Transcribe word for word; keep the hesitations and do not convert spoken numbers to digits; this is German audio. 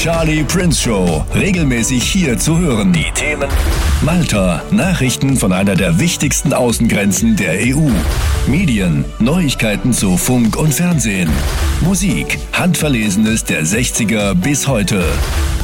Charlie Prince Show. Regelmäßig hier zu hören. Die Themen: Malta, Nachrichten von einer der wichtigsten Außengrenzen der E U. Medien, Neuigkeiten zu Funk und Fernsehen. Musik, Handverlesenes der sechziger bis heute.